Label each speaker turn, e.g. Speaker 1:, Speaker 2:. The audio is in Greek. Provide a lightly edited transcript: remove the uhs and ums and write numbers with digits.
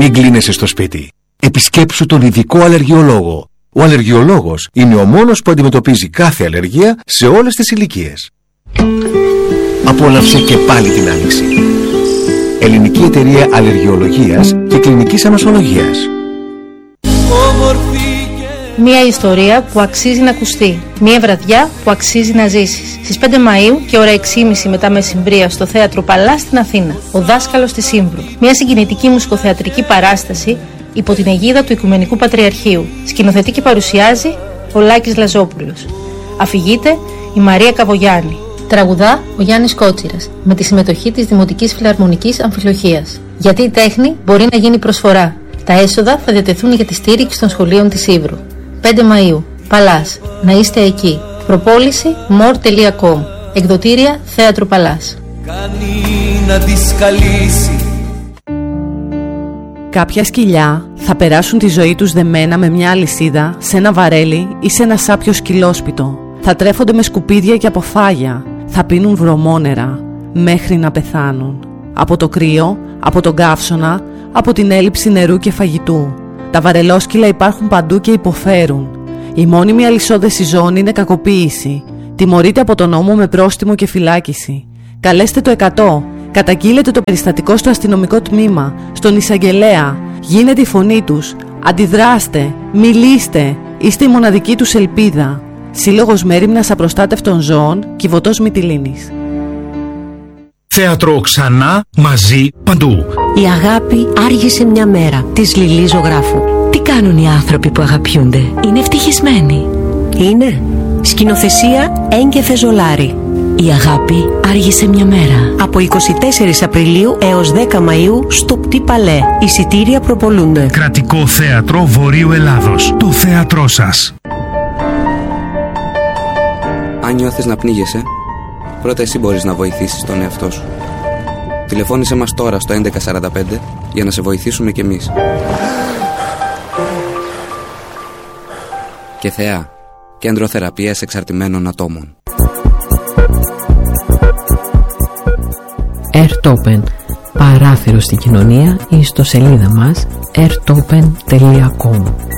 Speaker 1: Μην κλείνεσαι στο σπίτι. Επισκέψου τον ειδικό αλλεργιολόγο. Ο αλλεργιολόγος είναι ο μόνος που αντιμετωπίζει κάθε αλλεργία σε όλες τις ηλικίες. Απόλαυσε και πάλι την άνοιξη. Ελληνική Εταιρεία Αλλεργιολογίας και Κλινικής Αμασολογίας.
Speaker 2: Μία ιστορία που αξίζει να ακουστεί. Μία βραδιά που αξίζει να ζήσεις. Στις 5 Μαΐου και ώρα 6.30 μετά μεσημβρία στο Θέατρο Παλά στην Αθήνα. Ο δάσκαλος της Σύμβρου. Μία συγκινητική μουσικοθεατρική παράσταση υπό την αιγίδα του Οικουμενικού Πατριαρχείου. Σκηνοθετεί και παρουσιάζει ο Λάκης Λαζόπουλος. Αφηγείται η Μαρία Καβογιάννη. Τραγουδά ο Γιάννης Κότσιρας με τη συμμετοχή της Δημοτικής Φιλαρμονικής Αμφιλοχίας. Γιατί η τέχνη μπορεί να γίνει προσφορά. Τα έσοδα θα διατεθούν για τη στήριξη των σχολείων της Σύβρου. 5 Μαΐου, Παλάς, να είστε εκεί. Προπόληση more.com. Εκδοτήρια Θέατρο Παλάς.
Speaker 3: Κάποια σκυλιά θα περάσουν τη ζωή τους δεμένα με μια αλυσίδα σε ένα βαρέλι ή σε ένα σάπιο σκυλόσπιτο. Θα τρέφονται με σκουπίδια και αποφάγια. Θα πίνουν βρωμόνερα μέχρι να πεθάνουν. Από το κρύο, από τον καύσωνα, από την έλλειψη νερού και φαγητού. Τα βαρελόσκυλα υπάρχουν παντού και υποφέρουν. Η μόνιμη αλυσόδεση ζώων είναι κακοποίηση. Τιμωρείται από τον νόμο με πρόστιμο και φυλάκιση. Καλέστε το 100. Καταγγείλετε το περιστατικό στο αστυνομικό τμήμα, στον εισαγγελέα. Γίνετε η φωνή τους. Αντιδράστε. Μιλήστε. Είστε η μοναδική τους ελπίδα. Σύλλογος Μέριμνας Απροστάτευτων Ζώων, Κιβωτός Μυτιλήνης.
Speaker 4: Θέατρο ξανά, μαζί, παντού.
Speaker 5: Η αγάπη άργησε μια μέρα της Λιλή Ζωγράφου. Τι κάνουν οι άνθρωποι που αγαπιούνται? Είναι ευτυχισμένοι? Είναι. Σκηνοθεσία Έγκεφε Ζολάρη. Η αγάπη άργησε μια μέρα. Από 24 Απριλίου έως 10 Μαΐου στο Πτή Παλέ. Εισιτήρια προπολούνται.
Speaker 4: Κρατικό Θέατρο Βορείου Ελλάδος. Το θέατρό σας.
Speaker 6: Αν νιώθεις να πνίγεσαι, πρώτα εσύ μπορείς να βοηθήσεις τον εαυτό σου. Τηλεφώνησέ μας τώρα στο 1145 για να σε βοηθήσουμε κι εμείς. Και Θεά, Κέντρο Θεραπείας Εξαρτημένων Ατόμων.
Speaker 5: Airtopen, παράθυρο στην κοινωνία, ή στο σελίδα μας airtopen.com.